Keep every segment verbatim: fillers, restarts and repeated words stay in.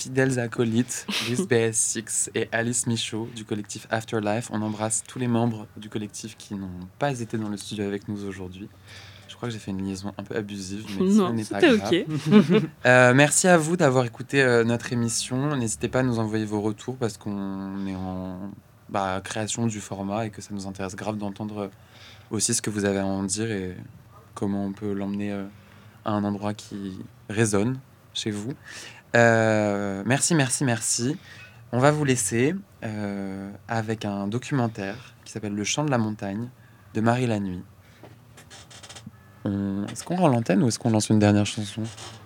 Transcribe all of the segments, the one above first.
fidèles acolytes, Louise B S six et Alice Michaud du collectif Afterlife. On embrasse tous les membres du collectif qui n'ont pas été dans le studio avec nous aujourd'hui. Je crois que j'ai fait une liaison un peu abusive, mais non, ce n'est pas c'était grave. ok. euh, merci à vous d'avoir écouté euh, notre émission. N'hésitez pas à nous envoyer vos retours parce qu'on est en bah, création du format et que ça nous intéresse grave d'entendre aussi ce que vous avez à en dire et comment on peut l'emmener euh, à un endroit qui résonne chez vous. Euh, merci, merci, merci. On va vous laisser euh, avec un documentaire qui s'appelle Le chant de la montagne de Marie la Nuit. On... Est-ce qu'on rend l'antenne ou est-ce qu'on lance une dernière chanson ?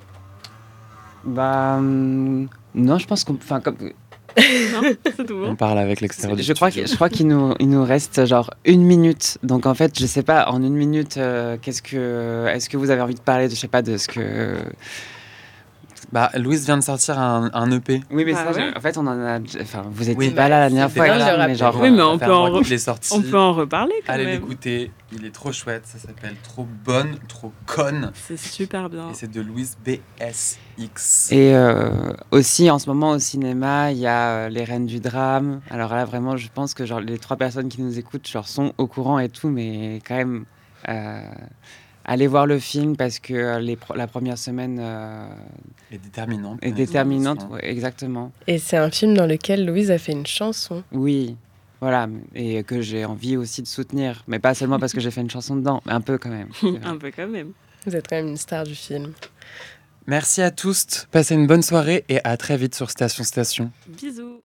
Bah hum, non, je pense qu'on, enfin comme. Non, c'est tout bon. On parle avec l'extérieur du Je crois, studio. que, je crois qu'il nous, il nous reste genre une minute. Donc en fait, je sais pas, en une minute, euh, qu'est-ce que, est-ce que vous avez envie de parler de, je sais pas, de ce que. Bah, Louise vient de sortir un, un E P. Oui, mais Bah ça, ouais. je- en fait, on en a. Enfin, vous étiez Oui, pas bah, là la dernière c'était fois, bien, grave, je le mais genre. Oui, mais on va peut faire en voir re- qu'il est sorti. On peut en reparler quand Allez même. l'écouter, il est trop chouette, ça s'appelle Trop bonne, trop conne. C'est super bien. Et c'est de Louise B S X. Et euh, aussi, en ce moment, au cinéma, il y a euh, Les Reines du Drame. Alors là, vraiment, je pense que genre, les trois personnes qui nous écoutent genre, sont au courant et tout, mais quand même, euh, allez voir le film parce que euh, les pro- la première semaine euh, Et déterminante. est Ouais, déterminante. émission. Ouais, exactement. Et c'est un film dans lequel Louise a fait une chanson. Oui, voilà. Et que j'ai envie aussi de soutenir. Mais pas seulement parce que j'ai fait une chanson dedans, mais un peu quand même. C'est vrai. Un peu quand même. Vous êtes quand même une star du film. Merci à tous, passez une bonne soirée et à très vite sur Station Station. Bisous.